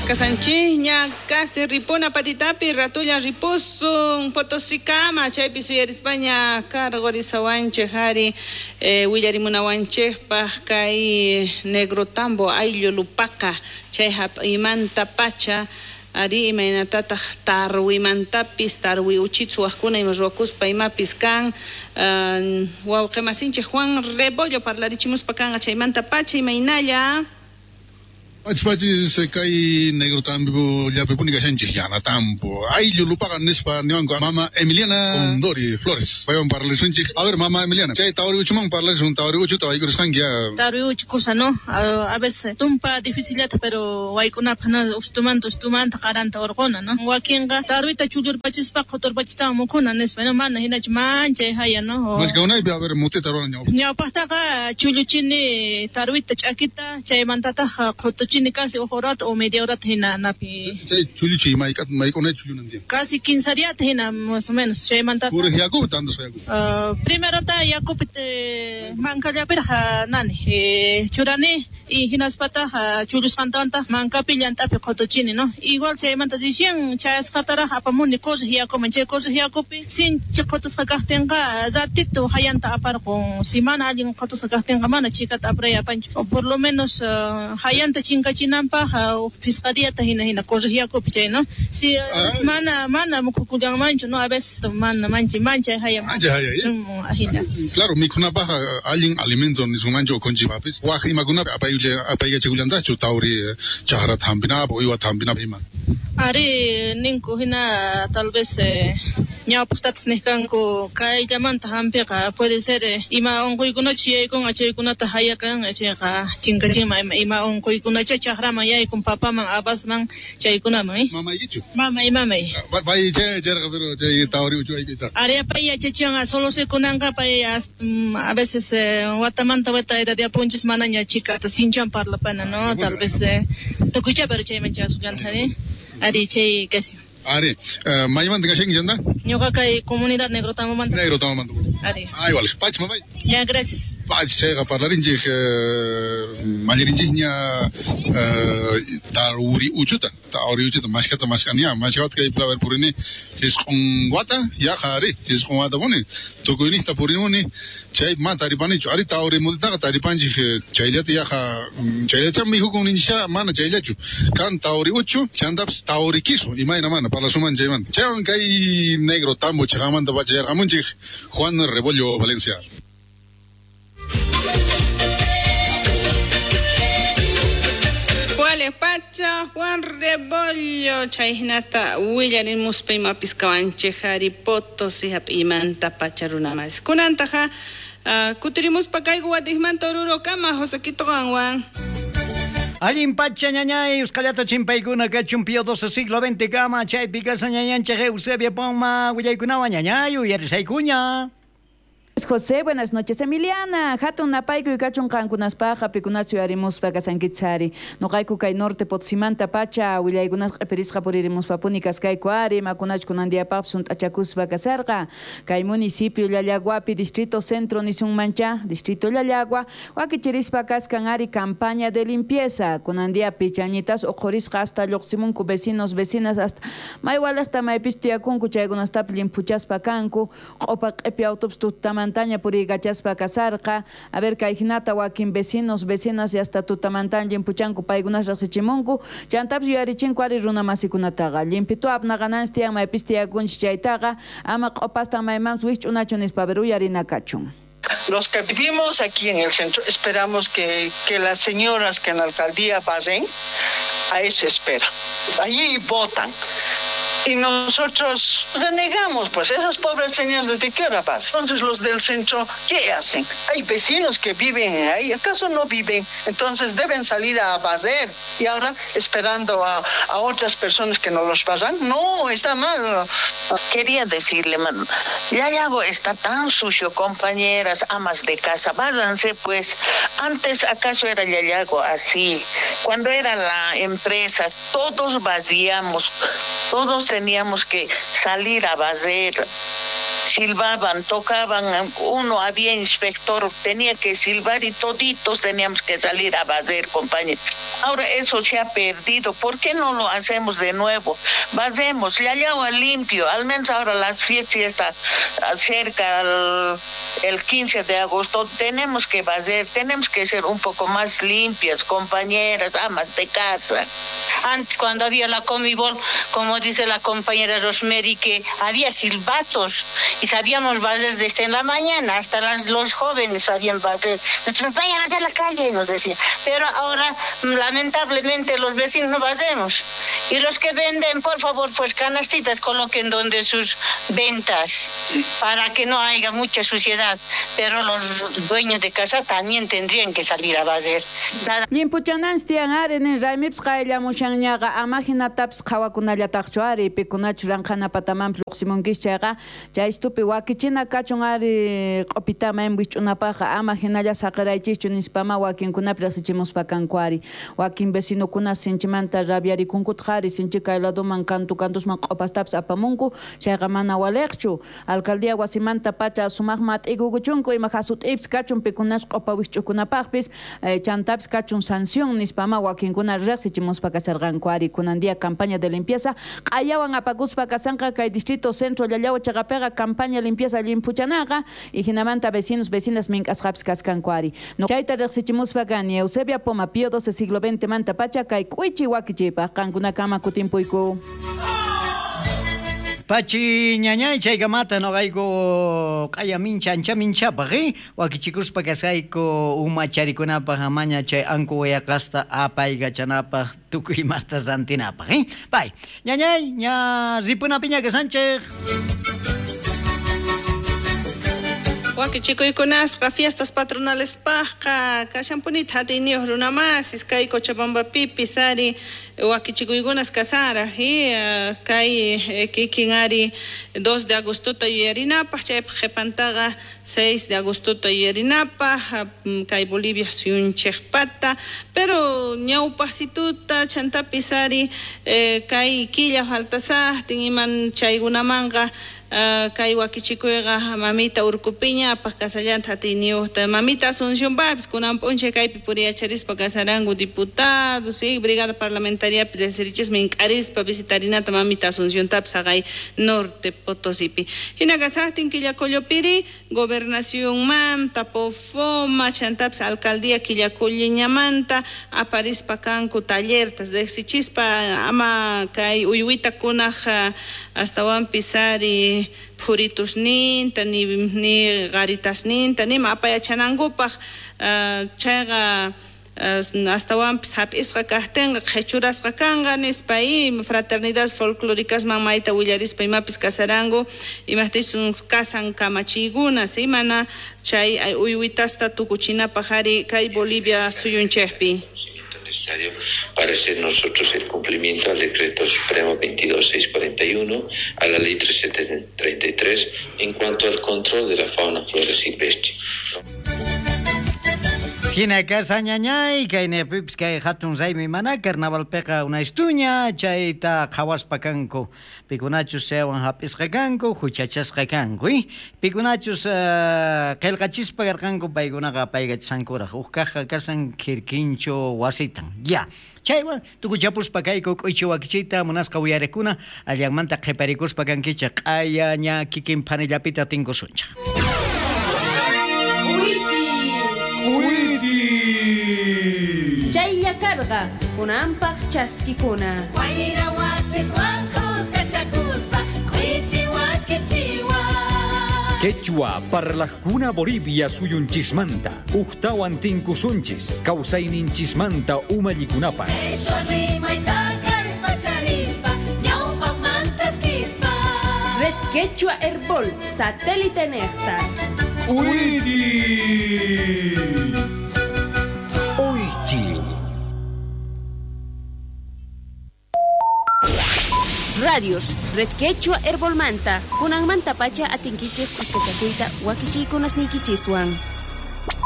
Casanchiña, casi ripona patitapi, ratulla ripusun, potosicama, chaypi suyar España, cargo risawanche, hari, willarimunawanche, pascai, negro tambo, ayllo lupaca, chayhap imanta pacha, ari imaynatata tarwi mantapis, tarwi uchitsu wakuna imaswakuspa imapis kan, wawqemasinche Juan Rebollo parlarichimuspa kanga chaymanta pacha imaynalla. Pachi se cae negro tambo ya pepunica sanchiana tampo. Ay yo lupa ganes pa niango mama Emiliana Condori Flores. Vayan para les unchi. A ver mama Emiliana. Chay tauri uchumang para les un tauri uchu tauri kuris hangia. Tauri uchu kusano. A veces tumpa dificilita pero way kuna pana ustuman takaranta orgona no. Wakinga tauri ta chulur pachis pa kotor pachita mukuna nes bueno mana hina manche haya no. Mas gauna ibe a ver mute tarona nyau. Nyau pasta ka chuluchini tauri ta chakita chay mantata kotochi casi ojorat o media hora hina napi. Chulichi maikone chulunandia. Casi 15 días hina más o menos. Chay manta. Por Jacob tanto soy Jacob. Primero ta Jacob te manca ya perha nani churani y hinas pata chulus cantanta manca pillanta pe cotochini no. Igual chay manta dicen chayas katara apamuni cosas Jacob manche cosas Jacob sin chicotos sagastenga ratito hayanta apar con simana alguien cotos sagastenga mana chica taprea pancho. O por lo menos hayanta chinga chinampa fiscalía hina cosas Jacob chay no. Si mana mukukulang mancho no a veces mana mancha haya. Claro, mi kuna baja alguien alimento ni su mancho con chipapis. Wahi maguna apaiga chegulanda chutauri chahara thambina boiwa thambina bima. Ari ninku hina tal vez nyao patats nihkanku kay gamanta hampeka puede ser ima onkoy kuna chiyay kung achay kuna tahaya kan achay ka chingkachima ima onkoy kuna chachahrama yay kung papa mang abas mang chay kuna may mama yichu mamay bai chay pero chay tauri uchu ay kita ari apaya chachanga solo se kunanga pay a veces watamanta wata ida dia punches mananya chica ta sinchan parla pana no tal vez to kucha pero chay mancha sugantane ari chay kasi Ari, ¿mayaman de Gashen yanda? Yo acá hay comunidad negro tamo manda. Negro tamo manda. Ari. Ay, vale. Pach, mamá. Ya, gracias. Pach, chega parlarinji malinjinya tauri uchuta, maskata maskania, maskat kay plaver purini is kung wata ya khari is kung wata boni. To kuini ta purini chay matari pani ari tauri multa tari panji chaylati ya kha chaylacha mi hukun insha mana chaylachu. Kan tauri uchu, chandaps tauri kisu, imaina mana para suman chayman. Chayan kay negro tambo chagamanta bachayar amunji Juan Rebollo Valencia. Pacha Juan Rebollo chaynata willarin muspay mapis kawanche Harry Potosí hap imanta pacharuna mas kunantaja kutirimus pakaygu watihmanta oruro kama Josequito Ganwan. Allin pacha ñañay Euskallata chimpaykuna kachun Pío XII siglo XX kama chay pikasa ñañancha Eusebio Poma willaykunawan ñañay uyarisaykuña. José, buenas noches. Emiliana, hatun napayku kachun kankunaspaqa pikunachu arimuspa kasankitsari. Noqayku kay norte Potsimanta pacha willaykunas q'ipirisqa puririmuspapuni kaskayku ari makunach kunandiapaq sunt'achakuspa kasarqa. Kay municipio Llallaguapi, distrito centro nisunmancha, distrito Llallagua, wakichirispa kaskan ari campaña de limpieza. Kunandiapi chañitas uqurisqa hasta lluqsimunku vecinas hasta maywalaqta maypis tiyakunku chaykunastapi limpuchaspa kanku. Q'upa q'ipi autobus tutaman Taña puri gachaspa kasarqa a ver kayhinata wakin vecinas y hasta tutamantan limpuchanku paykunas riqsichimunku chantapish yuyarichinku ari runa masikunataqa limpituap naqananis tiyan maypis tiyakunchik chaytaqa ama q'upastan maymanpas wisch'unachu nispa ver uyarinakachun. Los que vivimos aquí en el centro esperamos que las señoras que en la alcaldía pasen a esa espera. Allí votan. Y nosotros renegamos, pues esas pobres señoras desde qué hora pasan. Entonces los del centro, ¿qué hacen? Hay vecinos que viven ahí, ¿acaso no viven? Entonces deben salir a barrer y ahora esperando a otras personas que no los pasan. No, está mal. Quería decirle, Llallago está tan sucio, compañeras, amas de casa, váyanse pues. Antes, ¿acaso era Llallago así? Cuando era la empresa, todos vaciamos, todos teníamos que salir a barrer. silbaban, tocaban, uno había inspector, tenía que silbar y toditos teníamos que salir a barrer, compañeros. Ahora eso se ha perdido, ¿por qué no lo hacemos de nuevo? Barremos, ya agua limpio, al menos ahora las fiestas están cerca el 15 de agosto, tenemos que barrer, tenemos que ser un poco más limpias, compañeras, amas de casa. Antes, cuando había la Comibol, como dice la compañera Rosemary, que había silbatos y sabíamos barrer desde en la mañana, hasta los jóvenes sabían barrer. Nos vayan hacia la calle, nos decían. Pero ahora, lamentablemente, los vecinos no barremos. Y los que venden, por favor, pues canastitas coloquen donde sus ventas, para que no haya mucha suciedad. Pero los dueños de casa también tendrían que salir a barrer. Nada. Amahinataps kawakunallataqchuari pikunachu ranqana pataman pluqsimunkischaqa chaystupi wakichina kachunari q'upitama enwich'unapaqa ama hinalla saqiraychichu nispama wakinkunapi riqsichimuspa kankuari wakin vecinokuna sinchimanta rabiarikunkutkari sinchi kay ladoman cantusman q'upastapas apamunku chayqa mana waliqchu alcaldía wasimanta pacha sumaqma t'ikukuchunku ima hasut'ipas kachun pikunash q'upa wisch'ukunapaqpis chantapis kachun sanción nispama wakinkuna riqsichimuspa kasarqankuari kunandia campaña de limpieza qayawan apaguspa kasanqa kay distrito centro llallawa chaqapiqa campaña limpieza limpuchanaqa y hinamanta vecinas mink'asqapis kaskankuari chayta riqsichimuspa kani Eusebia Poma Pío XII siglo XX manta pacha kay k'uychi wakichipaq qankunakama kutimpuyku Pachi ñañay chaykamata noqayku q'aya mincha ancha minchapaq wakichikuspa kasayku umacharikunapaq amaña chay anku wayaqasta apayqa chanapaq tukuy masta santinapaq pay ñañay ña ripunapi ña kasanchik Wakichikuykunasqa fiestas patronales paqqa kashanpunita hatiniyuq runamasis kay Cochabambapipi sari wakichikuykunas kasaraji kay kikin ari 2 de agostota yuyarinapaq chaypaq qhipantaqa 6 de agostota yuyarinapaq kay Bolivia suyunchikpata pero ñawpaqsituta chantapi sari kay killa faltasaqtin iman chaykunamanqa kay wakichikuyqa mamita Urcupiña pasallanta hatiniyuqta mamita Asunción Babs kunan p'unchay kaypi puriyacharispa kasarangu diputados y brigada parlamentaria pisirichis mink'arispa visitarinata mamita Asuncióntapis saqay norte Potosipi hina kasaqtin Quillacollopiri gobernación manta Pofoma chantapis alcaldía Quillacolliñamanta aparispa kanku tallertas riqsichispa ama kay uywita kunaq astawan pisari puritos ninta ni garitas ninta ni apayachanangupaq chayqa astawanpis hap'isqa kaqtinqa qhichurasqa kanqa nispa fraternidades folclóricas mayta willarispa imapis kasarangu imaptis kasan kamachiykuna mana chay uywitasta tukuchinapaq ari kay Bolivia suyunchikpi necesario para hacer nosotros el cumplimiento al decreto supremo 22641, a la ley 3733 en cuanto al control de la fauna flora silvestre. Hina casa ñañay kay nepips kay hatun raymi mana carnavalpiqa una estuña chayta qhawaspa kanku pikunachus sewan hap'isqa kanku huchachasqa kanku pikunachus qillqachispa karqanku paykunaqa payqa sankuraq uqkaqqa kasan Quirquincho wasitan ya chaywan tukuchapuspa kayku k'uychi wakichiyta munasqa wiyariqkuna allanmanta qhiparikuspa kankichaq q'aya ña kikin phanillapita tinkusunchaq Chaylla carga, kunampaq chaskikuna. Wayra wasis wankos kachakuspa, kwichiwa kichiwa. Quechua parlaqkuna Bolivia suyunchismanta, uqtawan tinkusunchis, kawsayninchismanta umallikunapa. Esho rimayta karpacharispa, ñawpaq mantaskispa. Red Quechua Herbol, satélite Nectar. Radios, Red Quechua Herbol Manta, kunang manta pacha atingkichik iskachakuyta wakichikunas nikichiswan.